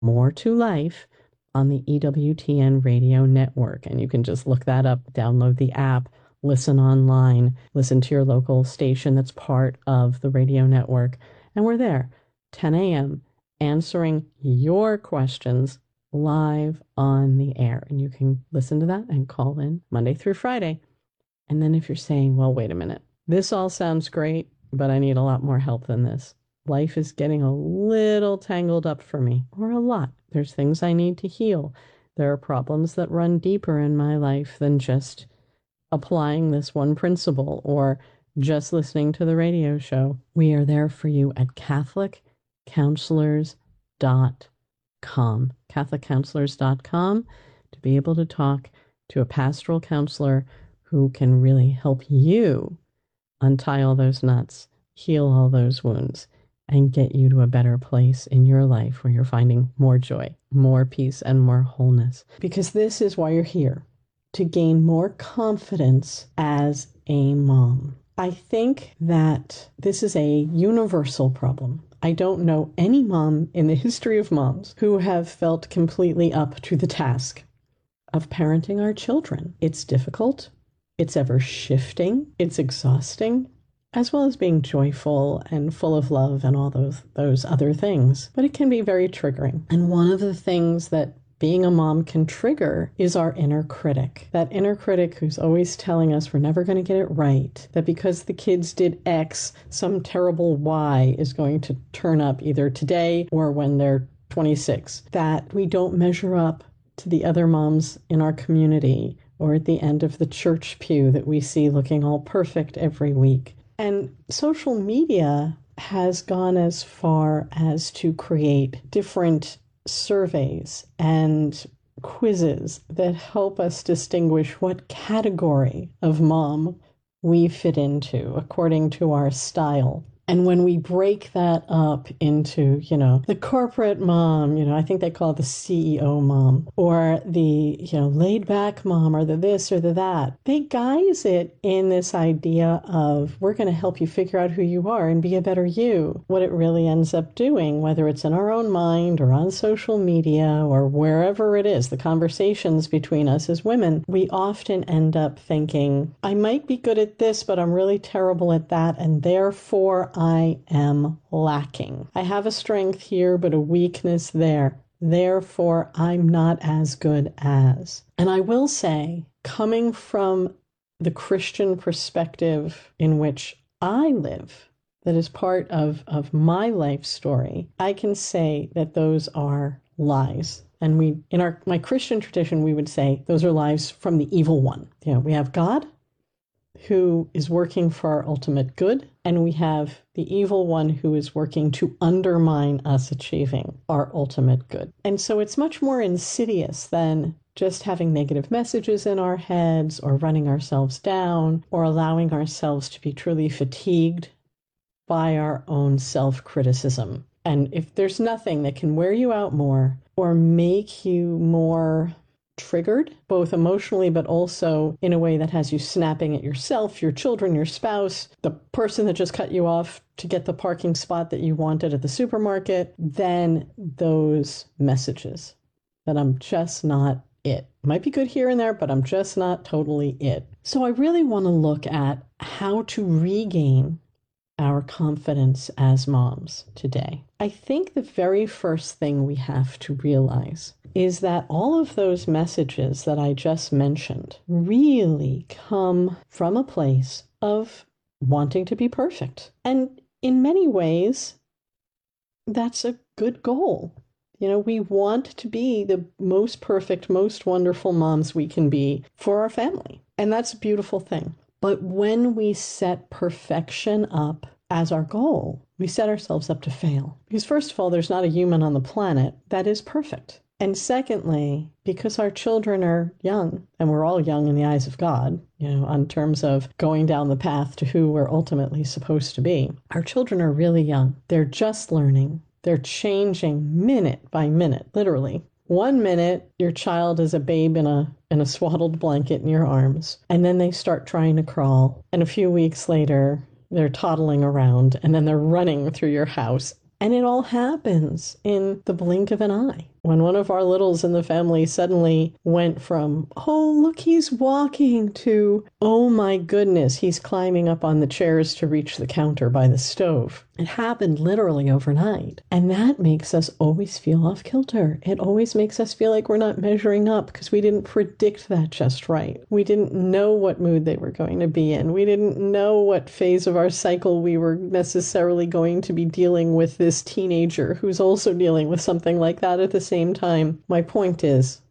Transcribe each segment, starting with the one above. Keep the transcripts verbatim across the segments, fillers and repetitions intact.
More to Life on the E W T N radio network. And you can just look that up, download the app, listen online, listen to your local station that's part of the radio network. And we're there, ten a.m., answering your questions live on the air. And you can listen to that and call in Monday through Friday. And then if you're saying, well, wait a minute, this all sounds great, but I need a lot more help than this. Life is getting a little tangled up for me, or a lot. There's things I need to heal. There are problems that run deeper in my life than just applying this one principle or just listening to the radio show. We are there for you at catholic counselors dot com. catholic counselors dot com to be able to talk to a pastoral counselor who can really help you untie all those knots, heal all those wounds, and get you to a better place in your life where you're finding more joy, more peace, and more wholeness. Because this is why you're here, to gain more confidence as a mom. I think that this is a universal problem. I don't know any mom in the history of moms who have felt completely up to the task of parenting our children. It's difficult. It's ever shifting. It's exhausting, as well as being joyful and full of love and all those those other things. But it can be very triggering. And one of the things that being a mom can trigger is our inner critic. That inner critic who's always telling us we're never going to get it right, that because the kids did X, some terrible Y is going to turn up either today or when they're twenty-six, that we don't measure up to the other moms in our community or at the end of the church pew that we see looking all perfect every week. And social media has gone as far as to create different surveys and quizzes that help us distinguish what category of mom we fit into according to our style. And when we break that up into, you know, the corporate mom, you know, I think they call it the C E O mom, or the, you know, laid back mom, or the this or the that, they guise it in this idea of we're going to help you figure out who you are and be a better you. What it really ends up doing, whether it's in our own mind or on social media or wherever it is, the conversations between us as women, we often end up thinking, I might be good at this, but I'm really terrible at that, and therefore I am lacking. I have a strength here, but a weakness there. Therefore, I'm not as good as. And I will say, coming from the Christian perspective in which I live, that is part of, of my life story, I can say that those are lies. And we, in our my Christian tradition, we would say those are lies from the evil one. You know, we have God, who is working for our ultimate good, and we have the evil one who is working to undermine us achieving our ultimate good. And so it's much more insidious than just having negative messages in our heads or running ourselves down or allowing ourselves to be truly fatigued by our own self-criticism. And if there's nothing that can wear you out more or make you more triggered, both emotionally, but also in a way that has you snapping at yourself, your children, your spouse, the person that just cut you off to get the parking spot that you wanted at the supermarket, then those messages that I'm just not it. Might be good here and there, but I'm just not totally it. So I really want to look at how to regain our confidence as moms today. I think the very first thing we have to realize is that all of those messages that I just mentioned really come from a place of wanting to be perfect. And in many ways, that's a good goal. You know, we want to be the most perfect, most wonderful moms we can be for our family. And that's a beautiful thing. But when we set perfection up as our goal, we set ourselves up to fail. Because first of all, there's not a human on the planet that is perfect. And secondly, because our children are young, and we're all young in the eyes of God, you know, on terms of going down the path to who we're ultimately supposed to be, our children are really young. They're just learning. They're changing minute by minute, literally. One minute, your child is a babe in a in a swaddled blanket in your arms, and then they start trying to crawl. And a few weeks later, they're toddling around, and then they're running through your house. And it all happens in the blink of an eye. When one of our littles in the family suddenly went from, oh, look, he's walking, to, oh my goodness, he's climbing up on the chairs to reach the counter by the stove. It happened literally overnight. And that makes us always feel off kilter. It always makes us feel like we're not measuring up because we didn't predict that just right. We didn't know what mood they were going to be in. We didn't know what phase of our cycle we were necessarily going to be dealing with this teenager who's also dealing with something like that at the same time. My point is,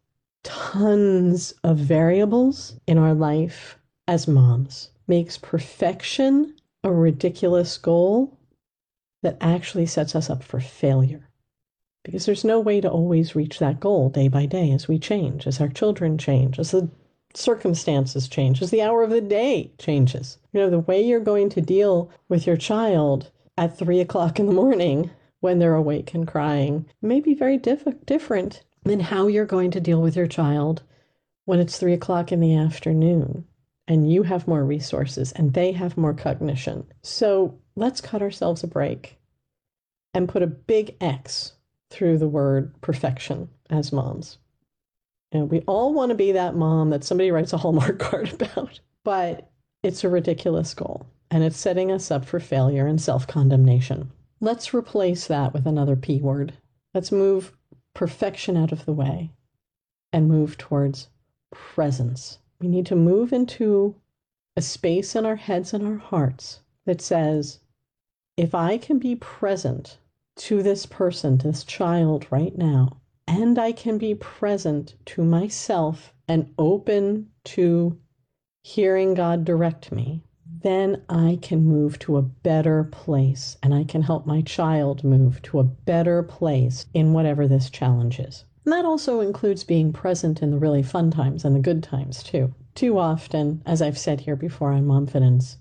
tons of variables in our life as moms makes perfection a ridiculous goal that actually sets us up for failure. Because there's no way to always reach that goal day by day as we change, as our children change, as the circumstances change, as the hour of the day changes. You know, the way you're going to deal with your child at three o'clock in the morning when they're awake and crying may be very diff- different than how you're going to deal with your child when it's three o'clock in the afternoon and you have more resources and they have more cognition. So let's cut ourselves a break and put a big X through the word perfection as moms. You know, we all want to be that mom that somebody writes a Hallmark card about, but it's a ridiculous goal and it's setting us up for failure and self-condemnation. Let's replace that with another P word. Let's move perfection out of the way and move towards presence. We need to move into a space in our heads and our hearts that says, if I can be present to this person, to this child right now, and I can be present to myself and open to hearing God direct me, then I can move to a better place and I can help my child move to a better place in whatever this challenge is. And that also includes being present in the really fun times and the good times too. Too often, as I've said here before on Momfidence,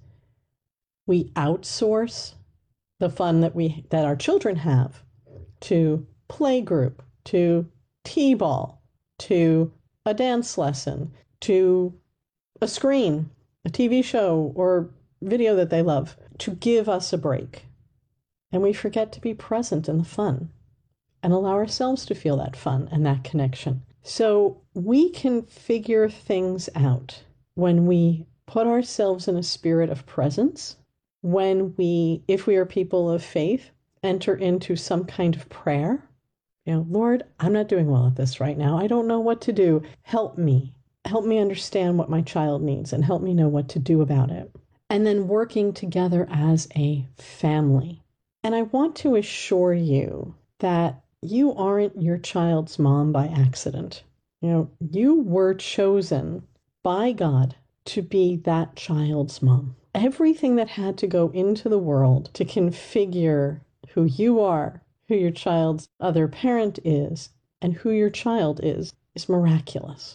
we outsource the fun that we that our children have to play group, to t-ball, to a dance lesson, to a screen, a T V show or video that they love, to give us a break. And we forget to be present in the fun and allow ourselves to feel that fun and that connection. So we can figure things out when we put ourselves in a spirit of presence, when we, if we are people of faith, enter into some kind of prayer. You know, Lord, I'm not doing well at this right now. I don't know what to do. Help me. Help me understand what my child needs and help me know what to do about it. And then working together as a family. And I want to assure you that you aren't your child's mom by accident. You know, you were chosen by God to be that child's mom. Everything that had to go into the world to configure who you are, who your child's other parent is, and who your child is, is miraculous.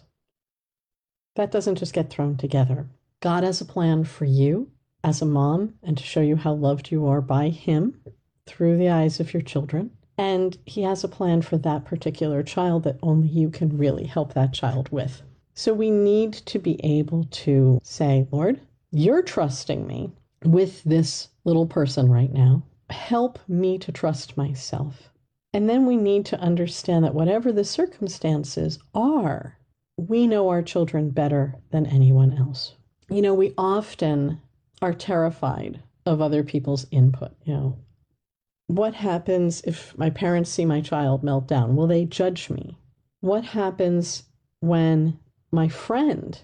That doesn't just get thrown together. God has a plan for you as a mom and to show you how loved you are by Him through the eyes of your children. And He has a plan for that particular child that only you can really help that child with. So we need to be able to say, Lord, you're trusting me with this little person right now. Help me to trust myself. And then we need to understand that whatever the circumstances are, we know our children better than anyone else. You know, we often are terrified of other people's input. You know, what happens if my parents see my child melt down? Will they judge me? What happens when my friend,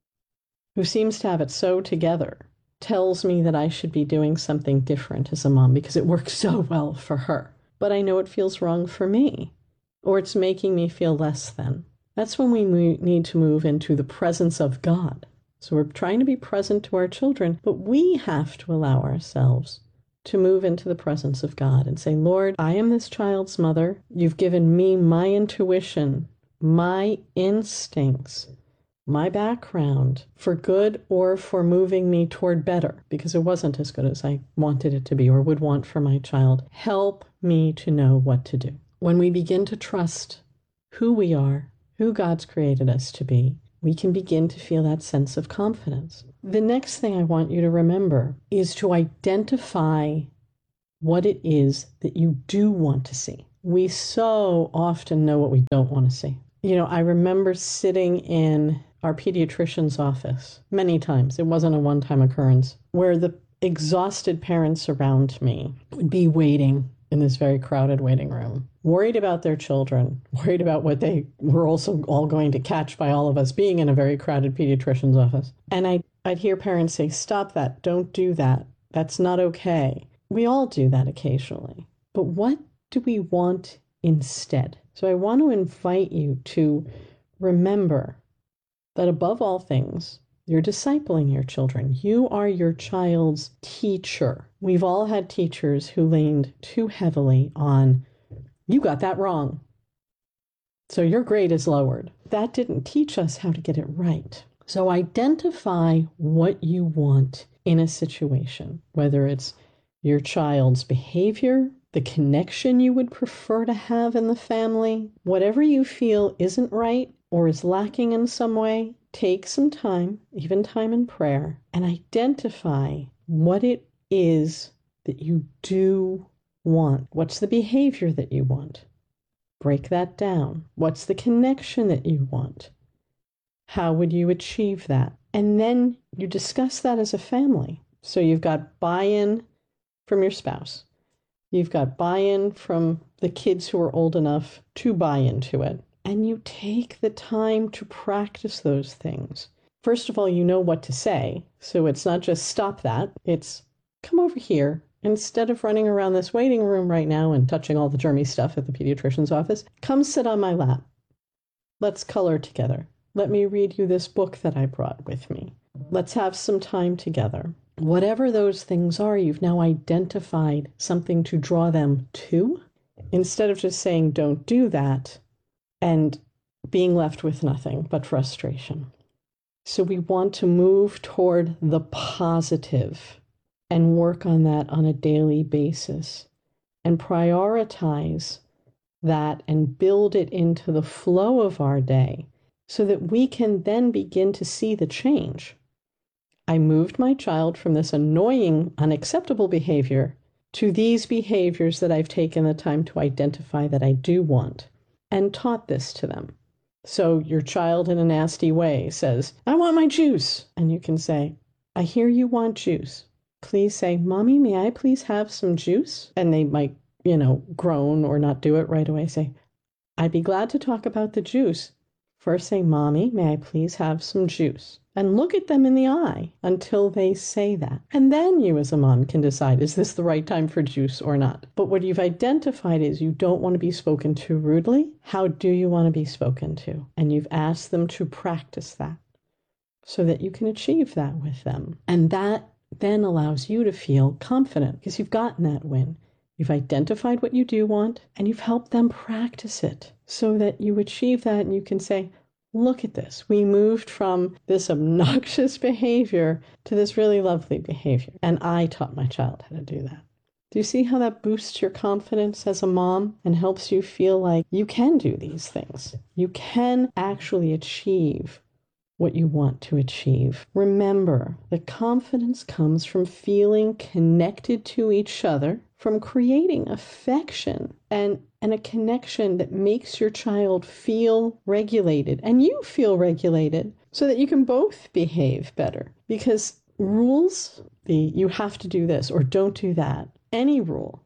who seems to have it so together, tells me that I should be doing something different as a mom because it works so well for her, but I know it feels wrong for me, or it's making me feel less than? That's when we need to move into the presence of God. So we're trying to be present to our children, but we have to allow ourselves to move into the presence of God and say, Lord, I am this child's mother. You've given me my intuition, my instincts, my background for good or for moving me toward better, because it wasn't as good as I wanted it to be or would want for my child. Help me to know what to do. When we begin to trust who we are, who God's created us to be, we can begin to feel that sense of confidence. The next thing I want you to remember is to identify what it is that you do want to see. we so often know what we don't want to see. You know, I remember sitting in our pediatrician's office many times. It wasn't a one-time occurrence, where the exhausted parents around me would be waiting in this very crowded waiting room, worried about their children, worried about what they were also all going to catch by all of us being in a very crowded pediatrician's office. And I, I'd hear parents say, stop that, don't do that, that's not okay. We all do that occasionally. But what do we want instead? So I want to invite you to remember that above all things, you're discipling your children. You are your child's teacher. We've all had teachers who leaned too heavily on, you got that wrong, so your grade is lowered. That didn't teach us how to get it right. So identify what you want in a situation, whether it's your child's behavior, the connection you would prefer to have in the family, whatever you feel isn't right or is lacking in some way. Take some time, even time in prayer, and identify what it is that you do want. What's the behavior that you want? Break that down. What's the connection that you want? How would you achieve that? And then you discuss that as a family. So you've got buy-in from your spouse. You've got buy-in from the kids who are old enough to buy into it. And you take the time to practice those things. First of all, you know what to say. So it's not just stop that. It's come over here. Instead of running around this waiting room right now and touching all the germy stuff at the pediatrician's office, come sit on my lap. Let's color together. Let me read you this book that I brought with me. Let's have some time together. Whatever those things are, you've now identified something to draw them to. Instead of just saying, don't do that, and being left with nothing but frustration. So we want to move toward the positive and work on that on a daily basis and prioritize that and build it into the flow of our day so that we can then begin to see the change. I moved my child from this annoying, unacceptable behavior to these behaviors that I've taken the time to identify that I do want, and taught this to them. So your child in a nasty way says, I want my juice. And you can say, I hear you want juice. Please say, Mommy, may I please have some juice? And they might, you know, groan or not do it right away. Say, I'd be glad to talk about the juice. First say, Mommy, may I please have some juice? And look at them in the eye until they say that. And then you as a mom can decide, is this the right time for juice or not? But what you've identified is you don't want to be spoken to rudely. How do you want to be spoken to? And you've asked them to practice that so that you can achieve that with them. And that then allows you to feel confident because you've gotten that win. You've identified what you do want and you've helped them practice it so that you achieve that and you can say, look at this. We moved from this obnoxious behavior to this really lovely behavior. And I taught my child how to do that. Do you see how that boosts your confidence as a mom and helps you feel like you can do these things? You can actually achieve what you want to achieve. Remember, the confidence comes from feeling connected to each other, from creating affection and, and a connection that makes your child feel regulated and you feel regulated so that you can both behave better. Because rules, the you have to do this or don't do that, any rule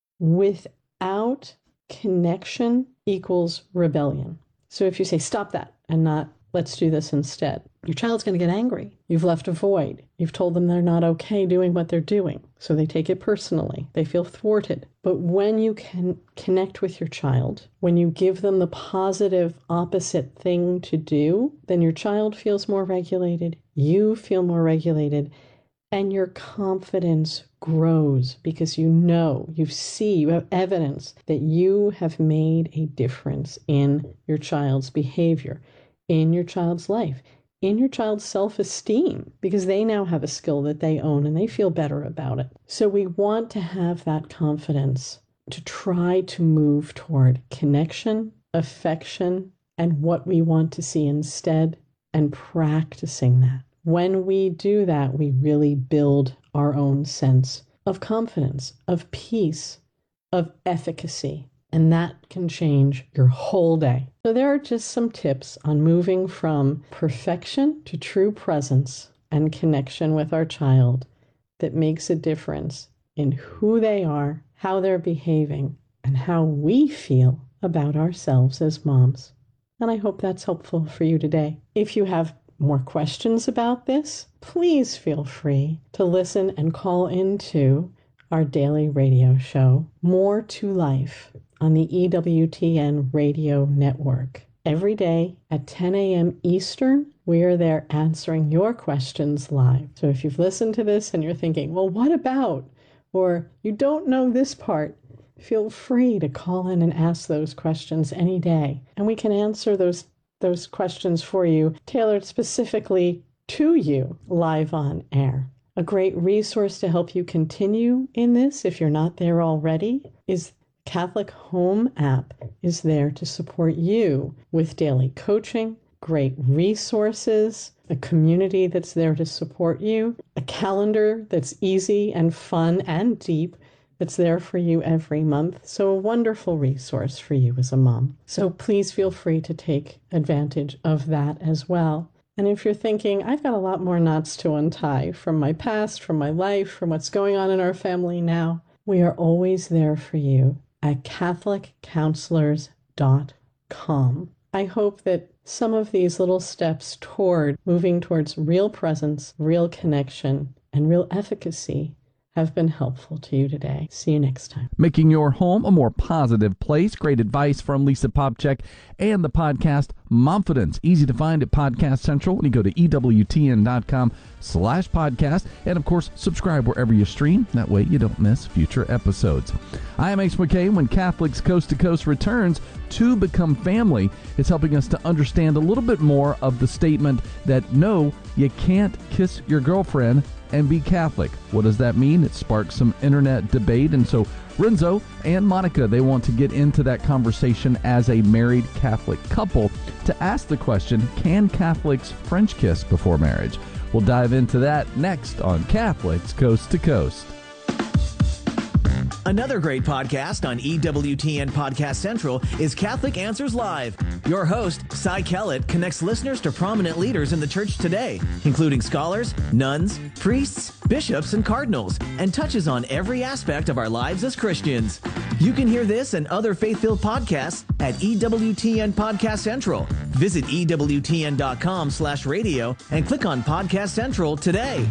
without connection equals rebellion. So if you say stop that and not let's do this instead, your child's going to get angry. You've left a void. You've told them they're not okay doing what they're doing. So they take it personally. They feel thwarted. But when you can connect with your child, when you give them the positive opposite thing to do, then your child feels more regulated. You feel more regulated. And your confidence grows because you know, you see, you have evidence that you have made a difference in your child's behavior, in your child's life, in your child's self-esteem, because they now have a skill that they own and they feel better about it. So we want to have that confidence to try to move toward connection, affection, and what we want to see instead, and practicing that. When we do that, we really build our own sense of confidence, of peace, of efficacy. And that can change your whole day. So there are just some tips on moving from perfection to true presence and connection with our child that makes a difference in who they are, how they're behaving, and how we feel about ourselves as moms. And I hope that's helpful for you today. If you have more questions about this, please feel free to listen and call into our daily radio show, More to Life, on the E W T N Radio Network. Every day at ten a.m. Eastern, we are there answering your questions live. So if you've listened to this and you're thinking, well, what about? Or you don't know this part, feel free to call in and ask those questions any day. And we can answer those those questions for you, tailored specifically to you, live on air. A great resource to help you continue in this, if you're not there already, is Catholic Home app is there to support you with daily coaching, great resources, a community that's there to support you, a calendar that's easy and fun and deep that's there for you every month. So a wonderful resource for you as a mom. So please feel free to take advantage of that as well. And if you're thinking, I've got a lot more knots to untie from my past, from my life, from what's going on in our family now, we are always there for you at catholic counselors dot com. I hope that some of these little steps toward moving towards real presence, real connection, and real efficacy have been helpful to you today. See you next time. Making your home a more positive place. Great advice from Lisa Popcak and the podcast Momfidence. Easy to find at Podcast Central when you go to E W T N dot com slash podcast. And of course, subscribe wherever you stream. That way you don't miss future episodes. I am Ace McKay. When Catholics Coast to Coast returns, to become family, it's helping us to understand a little bit more of the statement that no, you can't kiss your girlfriend and be Catholic. What does that mean? It sparks some internet debate, and so Renzo and Monica, they want to get into that conversation as a married Catholic couple to ask the question, can Catholics French kiss before marriage? We'll dive into that next on Catholics Coast to Coast. Another great podcast on E W T N Podcast Central is Catholic Answers Live. Your host, Cy Kellett, connects listeners to prominent leaders in the church today, including scholars, nuns, priests, bishops, and cardinals, and touches on every aspect of our lives as Christians. You can hear this and other faith-filled podcasts at E W T N Podcast Central. Visit E W T N dot com slash radio and click on Podcast Central today.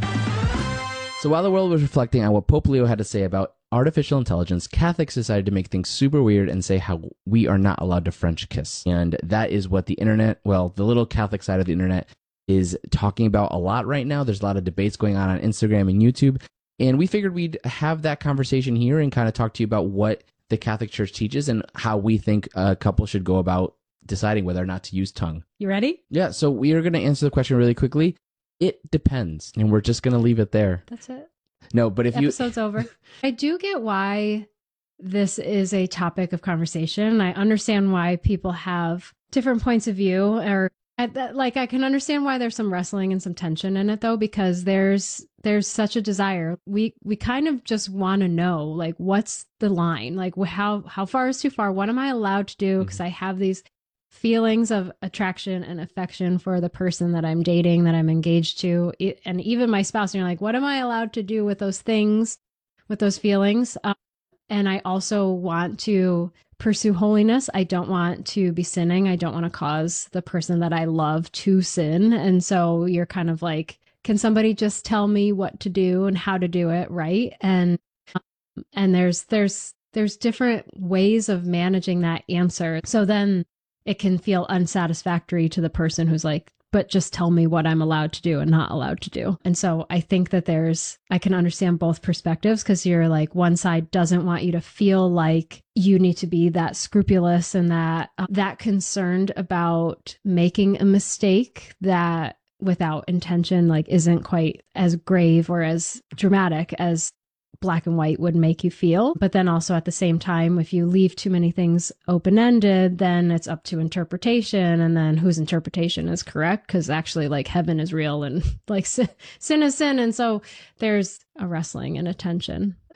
So while the world was reflecting on what Pope Leo had to say about artificial intelligence, Catholics decided to make things super weird and say how we are not allowed to French kiss. And that is what the internet, well, the little Catholic side of the internet is talking about a lot right now. There's a lot of debates going on on Instagram and YouTube. And we figured we'd have that conversation here and kind of talk to you about what the Catholic Church teaches and how we think a couple should go about deciding whether or not to use tongue. You ready? Yeah, so we are going to answer the question really quickly. It depends. And we're just going to leave it there. That's it. No, but if you... Episode's over. I do get why this is a topic of conversation. I understand why people have different points of view, or like I can understand why there's some wrestling and some tension in it, though, because there's there's such a desire. We we kind of just want to know, like, what's the line? Like, how how far is too far? What am I allowed to do? Because I have these feelings of attraction and affection for the person that I'm dating, that I'm engaged to, and even my spouse. And you're like, what am I allowed to do with those things, with those feelings? Um, and I also want to pursue holiness. I don't want to be sinning. I don't want to cause the person that I love to sin. And so you're kind of like, can somebody just tell me what to do and how to do it right? And um, and there's there's there's different ways of managing that answer. So then it can feel unsatisfactory to the person who's like, but just tell me what I'm allowed to do and not allowed to do. And so I think that there's, I can understand both perspectives, because you're like, one side doesn't want you to feel like you need to be that scrupulous and that, uh, that concerned about making a mistake that without intention, like, isn't quite as grave or as dramatic as black and white would make you feel. But then also at the same time, if you leave too many things open-ended, then it's up to interpretation, and then whose interpretation is correct, because actually, like, heaven is real and like sin, sin is sin. And so there's a wrestling and a tension.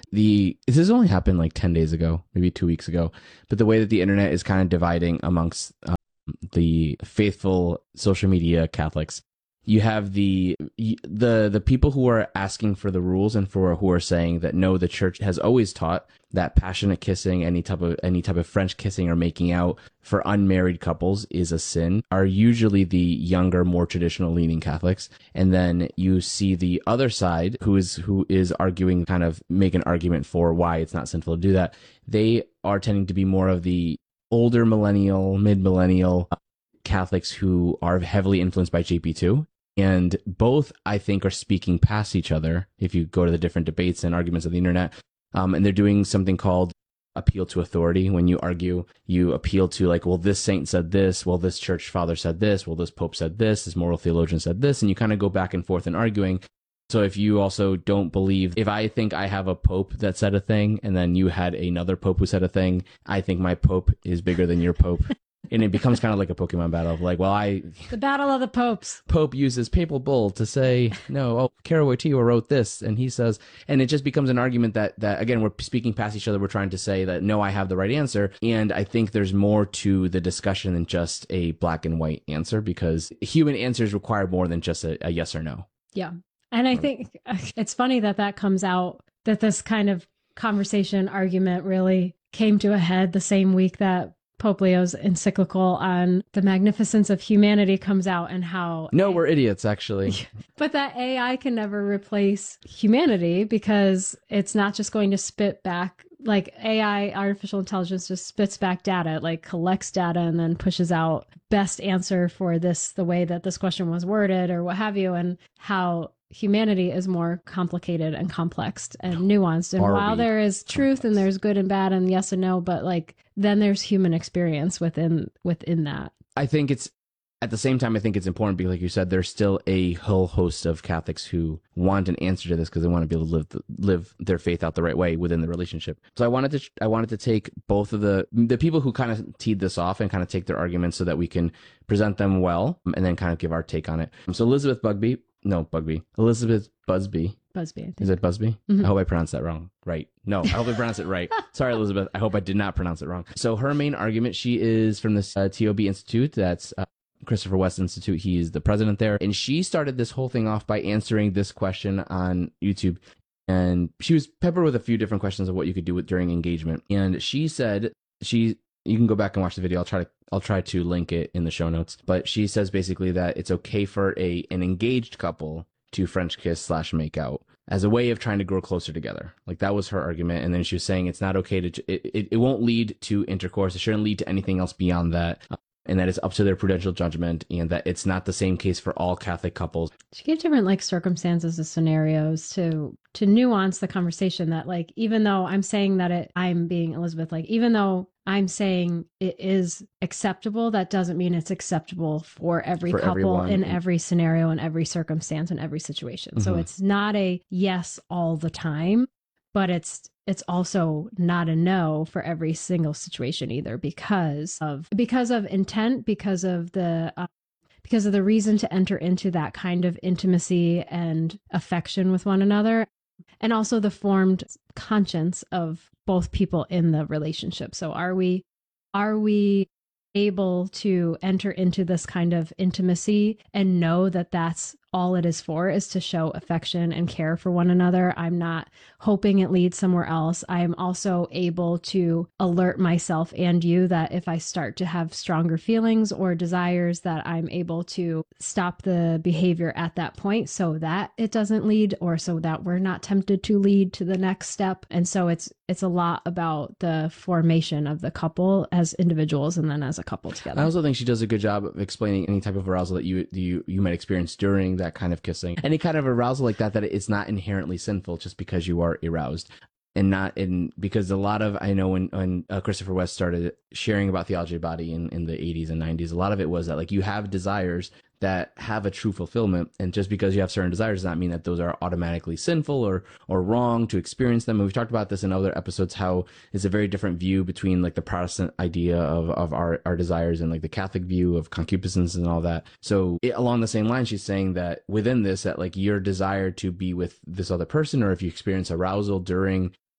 the this has only happened like ten days ago, maybe two weeks ago, but the way that the internet is kind of dividing amongst um, the faithful social media Catholics. You have the the the people who are asking for the rules and for who are saying that no, the church has always taught that passionate kissing, any type of any type of French kissing or making out for unmarried couples is a sin, are usually the younger, more traditional leaning Catholics. And then you see the other side who is who is arguing, kind of make an argument for why it's not sinful to do that. They are tending to be more of the older millennial, mid millennial Catholics who are heavily influenced by J P two. And both, I think, are speaking past each other if you go to the different debates and arguments of the internet. Um, and they're doing something called appeal to authority. When you argue, you appeal to like, well, this saint said this, well, this church father said this, well, this pope said this, this moral theologian said this, and you kind of go back and forth in arguing. So if you also don't believe, if I think I have a pope that said a thing, and then you had another pope who said a thing, I think my pope is bigger than your pope. And it becomes kind of like a Pokemon battle of like, well, I... The battle of the popes. Pope uses papal bull to say, no, oh, Karol Wojtyła wrote this, and he says... And it just becomes an argument that, that, again, we're speaking past each other. We're trying to say that, no, I have the right answer. And I think there's more to the discussion than just a black and white answer, because human answers require more than just a, a yes or no. Yeah. And I think it's funny that that comes out, that this kind of conversation argument really came to a head the same week that Pope Leo's encyclical on the magnificence of humanity comes out, and how... No, we're idiots, actually. But that A I can never replace humanity, because it's not just going to spit back, like A I, artificial intelligence, just spits back data, it like collects data and then pushes out best answer for this, the way that this question was worded or what have you, and how humanity is more complicated and complex and nuanced. And Are while we there is truth complex? And there's good and bad and yes and no, but like then there's human experience within within that. I think it's, at the same time, I think it's important because, like you said, there's still a whole host of Catholics who want an answer to this because they want to be able to live the, live their faith out the right way within the relationship. So I wanted to I wanted to take both of the the people who kind of teed this off and kind of take their arguments so that we can present them well and then kind of give our take on it. So Elizabeth Bugby, no Bugby, Elizabeth Busby. Busby, I think. Is it Busby? Mm-hmm. I hope I pronounced that wrong. Right. No, I hope I pronounced it right. Sorry, Elizabeth. I hope I did not pronounce it wrong. So her main argument, she is from this uh, T O B Institute. That's uh, Christopher West Institute. He's the president there. And she started this whole thing off by answering this question on YouTube. And she was peppered with a few different questions of what you could do with during engagement. And she said, she, you can go back and watch the video. I'll try to, I'll try to link it in the show notes. But she says basically that it's okay for a, an engaged couple to French kiss slash make out as a way of trying to grow closer together. Like that was her argument. And then she was saying it's not okay to, it, it, it won't lead to intercourse. It shouldn't lead to anything else beyond that. And that it's up to their prudential judgment, and that it's not the same case for all Catholic couples. She gave different like circumstances and scenarios to to nuance the conversation, that like, even though I'm saying that it, I'm being Elizabeth, like even though I'm saying it is acceptable, that doesn't mean it's acceptable for every For couple everyone. in every scenario, in every circumstance, in every situation. Mm-hmm. So it's not a yes all the time, but it's it's also not a no for every single situation either, because of because of intent, because of the uh, because of the reason to enter into that kind of intimacy and affection with one another, and also the formed conscience of both people in the relationship. So are we are we able to enter into this kind of intimacy and know that that's all it is for, is to show affection and care for one another? I'm not hoping it leads somewhere else. I am also able to alert myself and you that if I start to have stronger feelings or desires, that I'm able to stop the behavior at that point so that it doesn't lead, or so that we're not tempted to lead to the next step. And so it's it's a lot about the formation of the couple as individuals and then as a couple together. I also think she does a good job of explaining any type of arousal that you you you might experience during that kind of kissing. Any kind of arousal like that, that it's not inherently sinful just because you are aroused. And not in, because a lot of, I know when, when uh, Christopher West started sharing about theology of body in, in the eighties and nineties, a lot of it was that like you have desires that have a true fulfillment, and just because you have certain desires does not mean that those are automatically sinful or or wrong to experience them. And we've talked about this in other episodes, how it's a very different view between like the Protestant idea of, of our, our desires and like the Catholic view of concupiscence and all that. So it, along the same line, she's saying that within this, that like your desire to be with this other person, or if you experience arousal during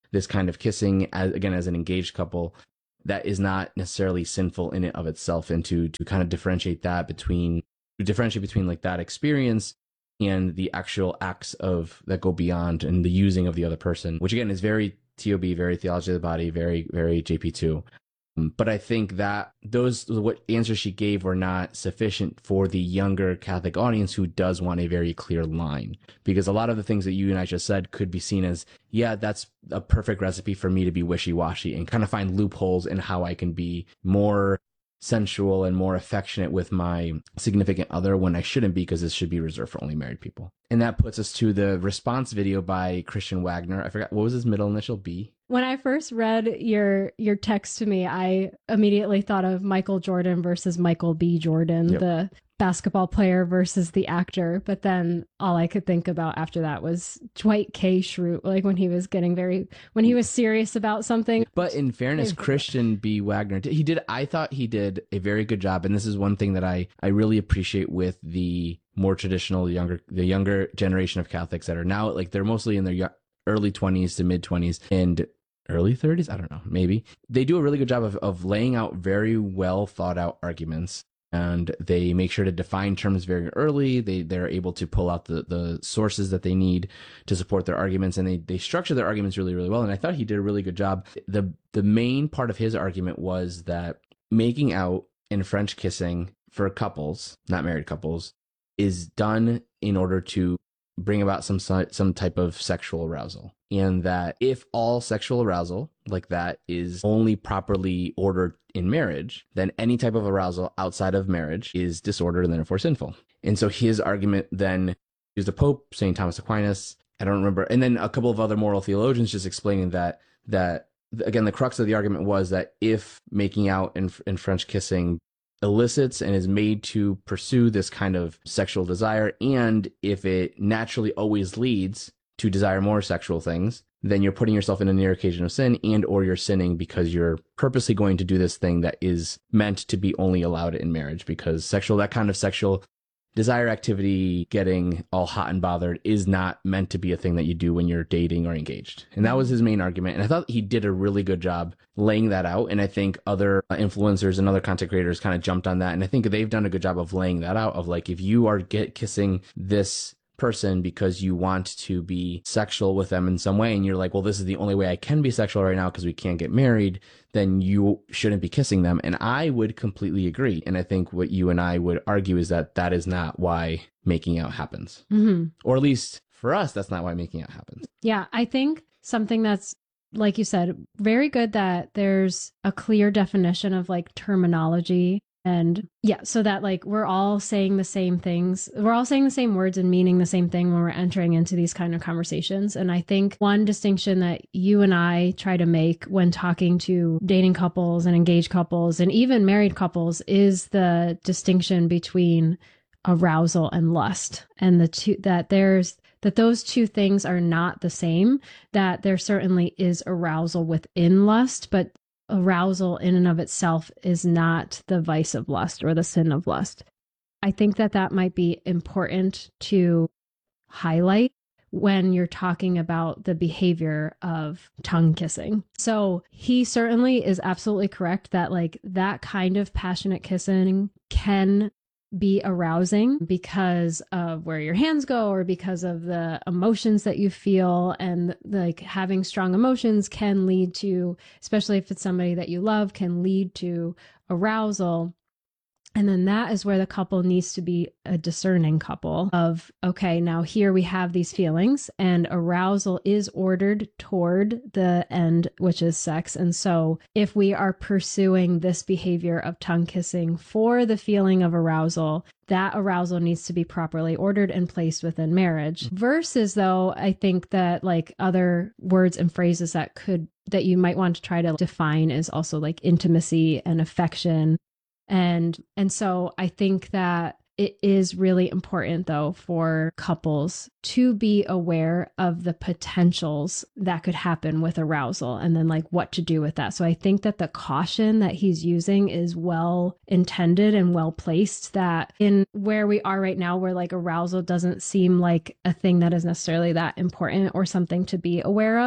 this kind of kissing, as, again, as an engaged couple, that is not necessarily sinful in and of itself, and to, to kind of differentiate that between, differentiate between like that experience and the actual acts of that go beyond and the using of the other person, which again is very T O B, very theology of the body, very, very J P two. But I think that those, what answers she gave were not sufficient for the younger Catholic audience who does want a very clear line. Because a lot of the things that you and I just said could be seen as, yeah, that's a perfect recipe for me to be wishy-washy and kind of find loopholes in how I can be more sensual and more affectionate with my significant other when I shouldn't be, because this should be reserved for only married people. And that puts us to the response video by Christian Wagner. I forgot, what was his middle initial? B? When I first read your your text to me, I immediately thought of Michael Jordan versus Michael B. Jordan, Yep. the basketball player versus the actor. But then all I could think about after that was Dwight K. Schrute, like when he was getting very, when he was serious about something. But in fairness, Christian B. Wagner, he did, I thought he did a very good job. And this is one thing that I, I really appreciate with the more traditional younger, the younger generation of Catholics that are now, like, they're mostly in their yo- early twenties to mid twenties and early thirties. I don't know, maybe. They do a really good job of, of laying out very well thought out arguments. And they make sure to define terms very early. They, they're able to pull out the, the sources that they need to support their arguments. And they, they structure their arguments really, really well. And I thought he did a really good job. The, the main part of his argument was that making out and French kissing for couples, not married couples, is done in order to bring about some some type of sexual arousal. And that if all sexual arousal like that is only properly ordered in marriage, then any type of arousal outside of marriage is disordered and therefore sinful. And so his argument then used a Pope, Saint Thomas Aquinas, I don't remember, and then a couple of other moral theologians just explaining that, that again, the crux of the argument was that if making out and, and French kissing elicits and is made to pursue this kind of sexual desire, and if it naturally always leads to desire more sexual things, then you're putting yourself in a near occasion of sin, and or you're sinning because you're purposely going to do this thing that is meant to be only allowed in marriage, because sexual, that kind of sexual desire activity, getting all hot and bothered, is not meant to be a thing that you do when you're dating or engaged. And that was his main argument. And I thought he did a really good job laying that out. And I think other influencers and other content creators kind of jumped on that. And I think they've done a good job of laying that out, of like, if you are get kissing this person because you want to be sexual with them in some way, and you're like, well, this is the only way I can be sexual right now because we can't get married, then you shouldn't be kissing them. And I would completely agree. And I think what you and I would argue is that that is not why making out happens. Mm-hmm. Or at least for us, that's not why making out happens. Yeah, I think something that's, like you said, very good that there's a clear definition of like terminology. And yeah, so that like we're all saying the same things. We're all saying the same words and meaning the same thing when we're entering into these kind of conversations. And I think one distinction that you and I try to make when talking to dating couples and engaged couples and even married couples is the distinction between arousal and lust, and the two, that there's that those two things are not the same, that there certainly is arousal within lust, but arousal in and of itself is not the vice of lust or the sin of lust. I think that that might be important to highlight when you're talking about the behavior of tongue kissing. So he certainly is absolutely correct that like that kind of passionate kissing can be arousing because of where your hands go or because of the emotions that you feel. And like having strong emotions can lead to, especially if it's somebody that you love, can lead to arousal. And then that is where the couple needs to be a discerning couple of, okay, now here we have these feelings and arousal is ordered toward the end, which is sex. And so if we are pursuing this behavior of tongue kissing for the feeling of arousal, that arousal needs to be properly ordered and placed within marriage. Versus though, I think that like other words and phrases that could, that you might want to try to define is also like intimacy and affection. And, and so I think that it is really important though for couples to be aware of the potentials that could happen with arousal and then like what to do with that. So I think that the caution that he's using is well intended and well placed, that in where we are right now, where like arousal doesn't seem like a thing that is necessarily that important or something to be aware of,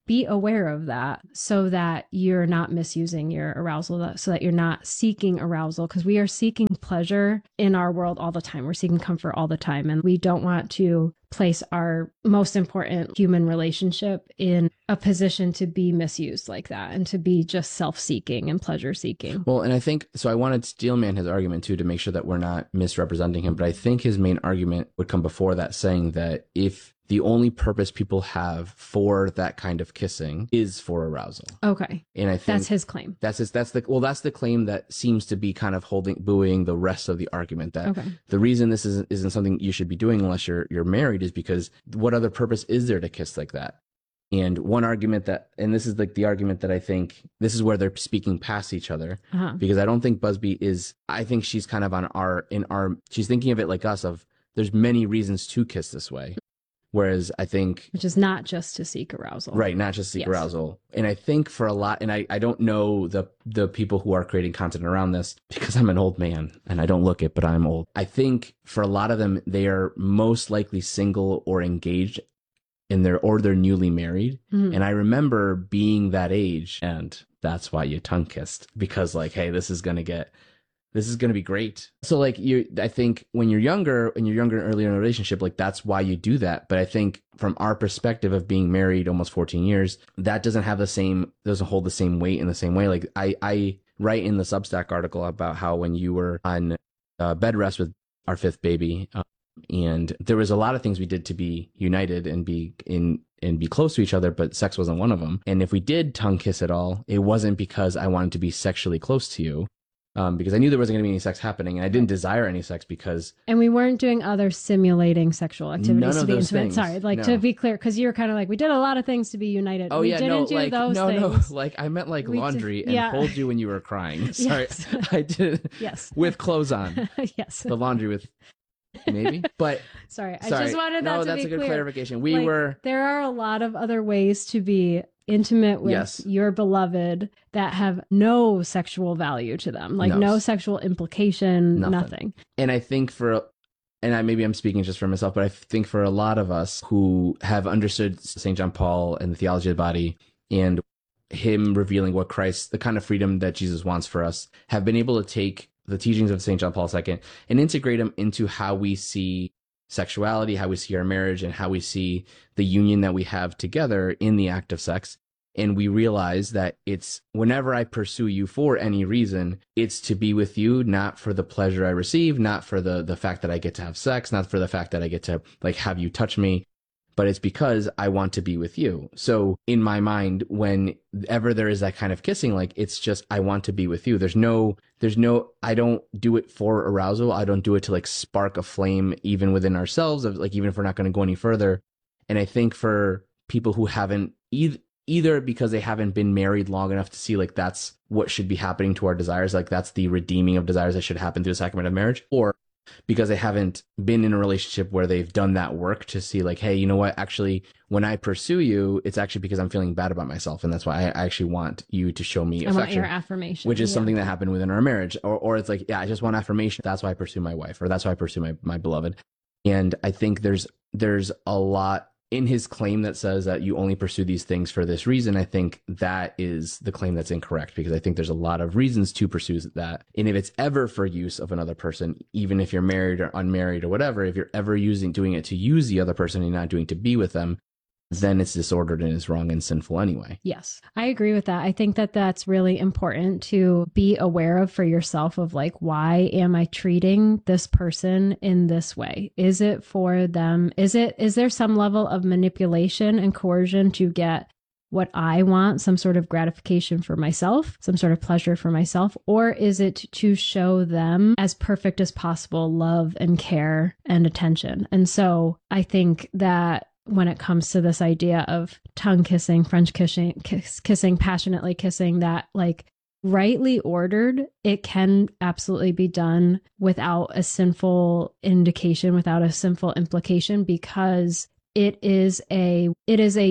be aware of that so that you're not misusing your arousal, so that you're not seeking arousal, because we are seeking pleasure in our world all the time. We're seeking comfort all the time. And we don't want to place our most important human relationship in a position to be misused like that and to be just self-seeking and pleasure-seeking. Well, and I think, so I wanted to steelman his argument too to make sure that we're not misrepresenting him, but I think his main argument would come before that, saying that if the only purpose people have for that kind of kissing is for arousal. Okay. And I think that's his claim. That's his, that's the, well, that's the claim that seems to be kind of holding, buoying the rest of the argument, that okay. the reason this isn't, isn't something you should be doing unless you're, you're married is because what other purpose is there to kiss like that? And one argument that, and this is like the argument that I think, this is where they're speaking past each other, uh-huh. because I don't think Busby is, I think she's kind of on our, in our, she's thinking of it like us, of there's many reasons to kiss this way. Whereas I think, which is not just to seek arousal, right? Not just seek yes. arousal. And I think for a lot, and I, I don't know the, the people who are creating content around this, because I'm an old man and I don't look it, but I'm old. I think for a lot of them, they are most likely single or engaged in their, or they're newly married. Mm-hmm. And I remember being that age, and that's why you tongue kissed, because like, hey, this is going to get, this is going to be great. So like you, I think when you're younger and you're younger and earlier in a relationship, like that's why you do that. But I think from our perspective of being married almost fourteen years, that doesn't have the same, doesn't hold the same weight in the same way. Like I, I write in the Substack article about how when you were on uh, bed rest with our fifth baby, um, and there was a lot of things we did to be united and be in, and be close to each other, but sex wasn't one of them. And if we did tongue kiss at all, it wasn't because I wanted to be sexually close to you. Um, because I knew there wasn't going to be any sex happening, and I didn't desire any sex because... And we weren't doing other simulating sexual activities none to of be those intimate. things. Sorry, like No. to be clear, because you were kind of like, we did a lot of things to be united. Oh we yeah, didn't no, do like those no, things. no, like I meant like We laundry did- and yeah. hold you when you were crying. Sorry, Yes. I did Yes. with clothes on. Yes. The laundry with maybe, but Sorry, I sorry. just wanted that no, to that's be a good clear. clarification. We Like, were There are a lot of other ways to be intimate with Yes. your beloved that have no sexual value to them, like No. no sexual implication, Nothing. nothing. and I think for, and I maybe I'm speaking just for myself, but I think for a lot of us who have understood Saint John Paul and the theology of the body and him revealing what Christ, the kind of freedom that Jesus wants for us, have been able to take the teachings of Saint John Paul the Second and integrate them into how we see sexuality, how we see our marriage, and how we see the union that we have together in the act of sex. And we realize that it's whenever I pursue you for any reason, it's to be with you, not for the pleasure I receive, not for the, the fact that I get to have sex, not for the fact that I get to like have you touch me, but it's because I want to be with you. So in my mind, whenever there is that kind of kissing, like it's just, I want to be with you. There's no, there's no, I don't do it for arousal. I don't do it to like spark a flame even within ourselves of like, even if we're not going to go any further. And I think for people who haven't either, either because they haven't been married long enough to see like that's what should be happening to our desires, like that's the redeeming of desires that should happen through the sacrament of marriage, or because they haven't been in a relationship where they've done that work to see like, hey, you know what, actually, when I pursue you, it's actually because I'm feeling bad about myself. And that's why I actually want you to show me I want affection, your affirmation. which is Yeah. something that happened within our marriage. Or, or it's like, yeah, I just want affirmation. That's why I pursue my wife, or that's why I pursue my, my beloved. And I think there's, there's a lot in his claim that says that you only pursue these things for this reason. I think that is the claim that's incorrect, because I think there's a lot of reasons to pursue that. And if it's ever for use of another person, even if you're married or unmarried or whatever, if you're ever using, doing it to use the other person and not doing it to be with them, then it's disordered and is wrong and sinful anyway. Yes, I agree with that. I think that that's really important to be aware of for yourself of like, why am I treating this person in this way? Is it for them? Is it, is there some level of manipulation and coercion to get what I want, some sort of gratification for myself, some sort of pleasure for myself? Or is it to show them as perfect as possible love and care and attention? And so I think that when it comes to this idea of tongue kissing, French kissing, kiss, kissing, passionately kissing, that like rightly ordered, it can absolutely be done without a sinful indication, without a sinful implication, because it is a, it is a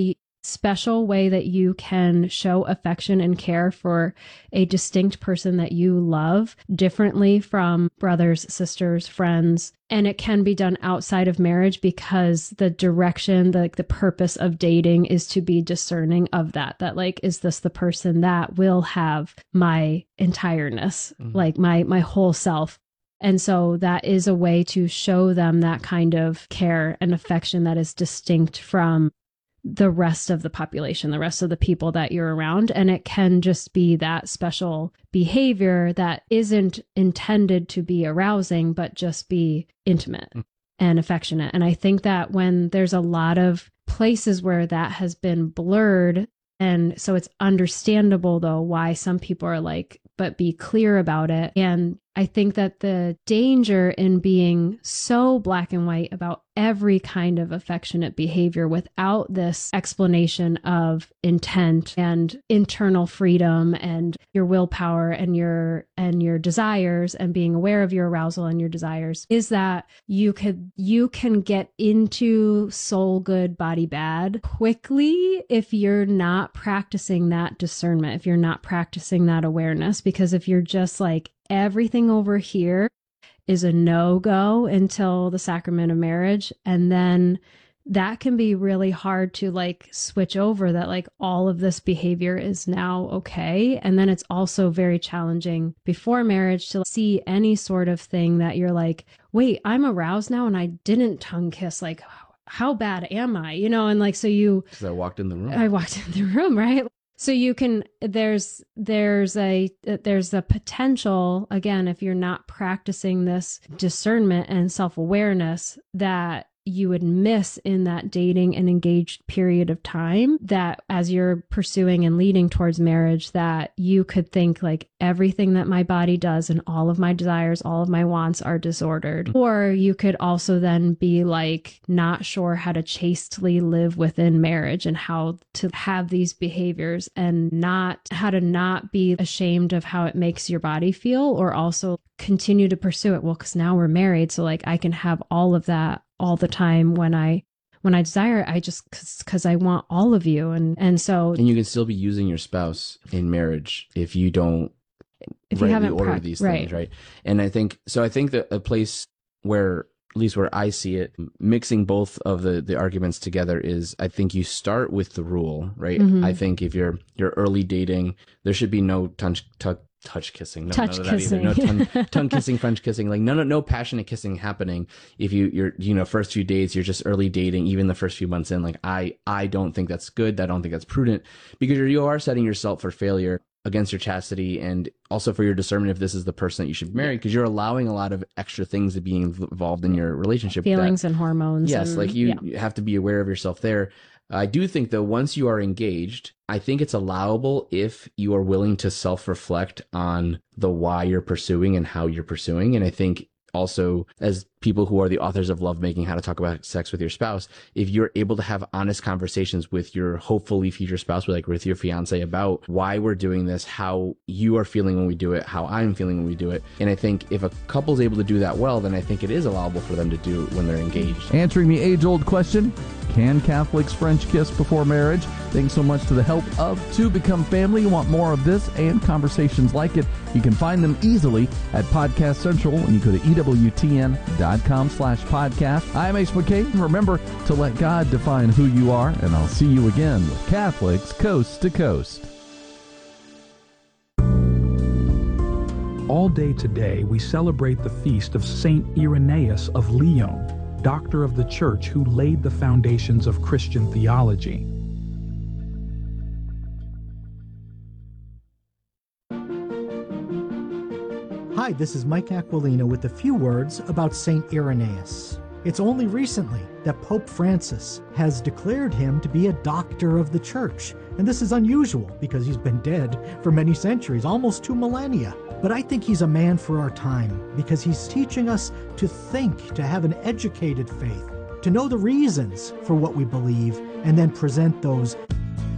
special way that you can show affection and care for a distinct person that you love differently from brothers, sisters, friends. And it can be done outside of marriage because the direction, the, like the purpose of dating is to be discerning of that, that like, is this the person that will have my entireness, mm-hmm. like my, my whole self? And so that is a way to show them that kind of care and affection that is distinct from the rest of the population, the rest of the people that you're around. And it can just be that special behavior that isn't intended to be arousing, but just be intimate mm. and affectionate. And I think that when there's a lot of places where that has been blurred, and so it's understandable though why some people are like, but be clear about it. And I think that the danger in being so black and white about every kind of affectionate behavior without this explanation of intent and internal freedom and your willpower and your and your desires and being aware of your arousal and your desires is that you could you can get into soul good, body bad quickly if you're not practicing that discernment, if you're not practicing that awareness. Because if you're just like, everything over here is a no-go until the sacrament of marriage. And then that can be really hard to like switch over that like all of this behavior is now okay. And then it's also very challenging before marriage to see any sort of thing that you're like, wait, I'm aroused now and I didn't tongue kiss. Like, how bad am I? You know, and like, so you... Because I walked in the room. I walked in the room, right? So you can, there's, there's a, there's a potential, again, if you're not practicing this discernment and self-awareness, that you would miss in that dating and engaged period of time, that as you're pursuing and leading towards marriage, that you could think like everything that my body does and all of my desires, all of my wants are disordered. Or you could also then be like not sure how to chastely live within marriage and how to have these behaviors and not how to not be ashamed of how it makes your body feel, or also continue to pursue it. Well, because now we're married, so like I can have all of that all the time when I when I desire it. I just because I want all of you, and and so and you can still be using your spouse in marriage if you don't if you haven't order pra- these right. things, right? And I think so. I think that a place where, at least where I see it, mixing both of the the arguments together is, I think you start with the rule, right? Mm-hmm. I think if you're you're early dating, there should be no touch touch. touch kissing, no, touch none of kissing, that either. No tongue, tongue kissing, French kissing, like no, no, no passionate kissing happening. If you, you're, you know, first few dates, you're just early dating, even the first few months in, like I, I don't think that's good. I don't think that's prudent, because you're, you are setting yourself for failure against your chastity and also for your discernment if this is the person that you should marry, because you're allowing a lot of extra things to be involved in your relationship. Feelings that, and hormones. Yes, and, like you, yeah. you have to be aware of yourself there. I do think, though, once you are engaged, I think it's allowable if you are willing to self-reflect on the why you're pursuing and how you're pursuing. And I think also, as people who are the authors of Lovemaking, How to Talk About Sex with Your Spouse, if you're able to have honest conversations with your hopefully future spouse, like with your fiance, about why we're doing this, how you are feeling when we do it, how I'm feeling when we do it. And I think if a couple's able to do that well, then I think it is allowable for them to do it when they're engaged. Answering the age-old question, can Catholics French kiss before marriage? Thanks so much to the help of To Become Family. You want more of this and conversations like it, you can find them easily at Podcast Central when you go to E W T N dot com slash podcast. I'm Ace McKay. Remember to let God define who you are, and I'll see you again with Catholics Coast to Coast. All day today, we celebrate the feast of Saint Irenaeus of Lyon, doctor of the Church who laid the foundations of Christian theology. Hi, this is Mike Aquilina with a few words about Saint Irenaeus. It's only recently that Pope Francis has declared him to be a doctor of the Church, and this is unusual because he's been dead for many centuries, almost two millennia. But I think he's a man for our time because he's teaching us to think, to have an educated faith, to know the reasons for what we believe, and then present those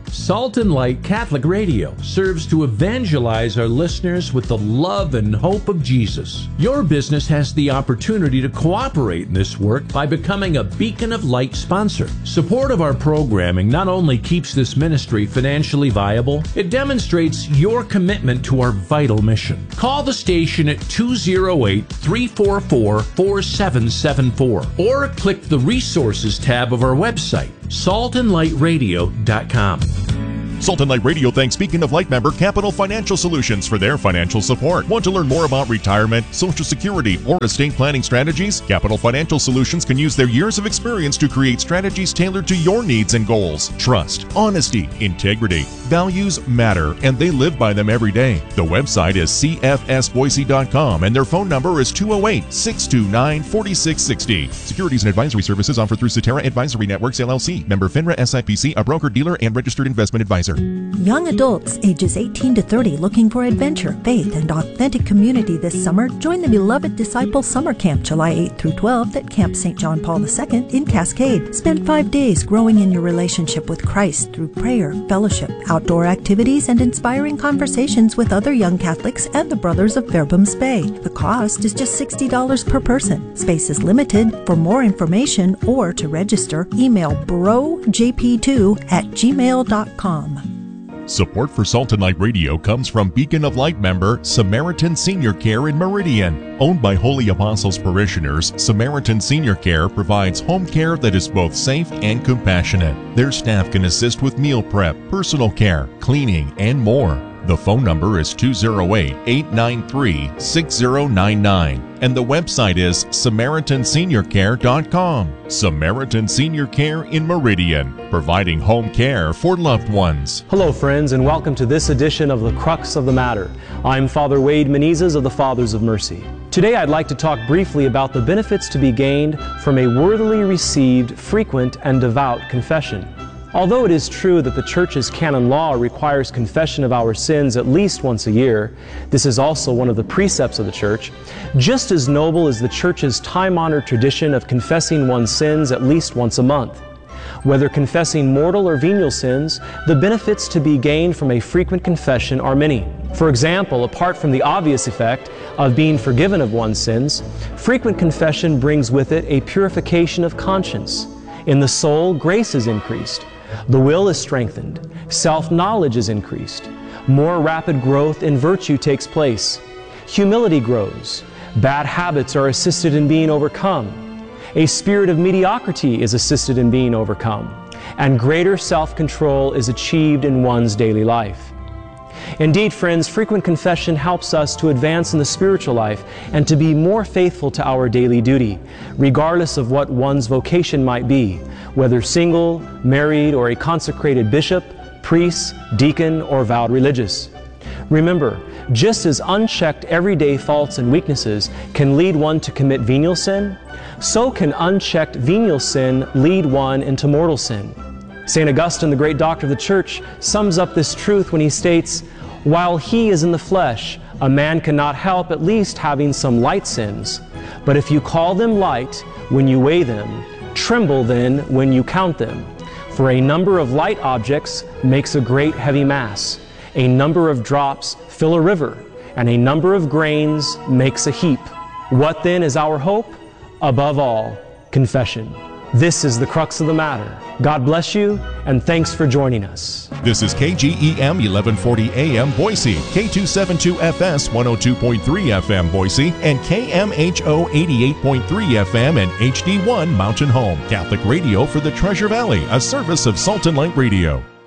Salt and Light Catholic Radio serves to evangelize our listeners with the love and hope of Jesus. Your business has the opportunity to cooperate in this work by becoming a Beacon of Light sponsor. Support of our programming not only keeps this ministry financially viable, it demonstrates your commitment to our vital mission. Call the station at two oh eight, three four four, four seven seven four or click the Resources tab of our website, salt and light radio dot com. Salt and Light Radio thanks Beacon of Light member Capital Financial Solutions for their financial support. Want to learn more about retirement, Social Security, or estate planning strategies? Capital Financial Solutions can use their years of experience to create strategies tailored to your needs and goals. Trust, honesty, integrity, values matter, and they live by them every day. The website is c f s boise dot com and their phone number is two oh eight, six two nine, four six six zero. Securities and advisory services offered through Cetera Advisory Networks, L L C. Member FINRA S I P C, a broker, dealer, and registered investment advisor. Young adults ages eighteen to thirty looking for adventure, faith, and authentic community this summer, join the Beloved Disciple Summer Camp July eighth through twelfth at Camp Saint John Paul the Second in Cascade. Spend five days growing in your relationship with Christ through prayer, fellowship, outdoor activities, and inspiring conversations with other young Catholics and the Brothers of Fairbanks Bay. The cost is just sixty dollars per person. Space is limited. For more information or to register, email bro j p two at gmail dot com. Support for Salt and Light Radio comes from Beacon of Light member Samaritan Senior Care in Meridian. Owned by Holy Apostles parishioners, Samaritan Senior Care provides home care that is both safe and compassionate. Their staff can assist with meal prep, personal care, cleaning, and more. The phone number is two oh eight, eight nine three, six oh nine nine and the website is samaritan senior care dot com. Samaritan Senior Care in Meridian, providing home care for loved ones. Hello friends, and welcome to this edition of The Crux of the Matter. I'm Father Wade Menezes of the Fathers of Mercy. Today I'd like to talk briefly about the benefits to be gained from a worthily received, frequent, and devout confession. Although it is true that the Church's canon law requires confession of our sins at least once a year, this is also one of the precepts of the Church, just as noble is the Church's time-honored tradition of confessing one's sins at least once a month. Whether confessing mortal or venial sins, the benefits to be gained from a frequent confession are many. For example, apart from the obvious effect of being forgiven of one's sins, frequent confession brings with it a purification of conscience. In the soul, grace is increased. The will is strengthened. Self-knowledge is increased. More rapid growth in virtue takes place. Humility grows. Bad habits are assisted in being overcome. A spirit of mediocrity is assisted in being overcome. And greater self-control is achieved in one's daily life. Indeed, friends, frequent confession helps us to advance in the spiritual life and to be more faithful to our daily duty, regardless of what one's vocation might be, whether single, married, or a consecrated bishop, priest, deacon, or vowed religious. Remember, just as unchecked everyday faults and weaknesses can lead one to commit venial sin, so can unchecked venial sin lead one into mortal sin. Saint Augustine, the great doctor of the Church, sums up this truth when he states, "While he is in the flesh, a man cannot help at least having some light sins. But if you call them light when you weigh them, tremble then when you count them. For a number of light objects makes a great heavy mass. A number of drops fill a river, and a number of grains makes a heap. What then is our hope? Above all, confession." This is the crux of the matter. God bless you, and thanks for joining us. This is K G E M eleven forty A M Boise, K two seventy-two F S one oh two point three F M Boise, and K M H O eighty-eight point three F M and H D one Mountain Home. Catholic radio for the Treasure Valley, a service of Salt and Light Radio.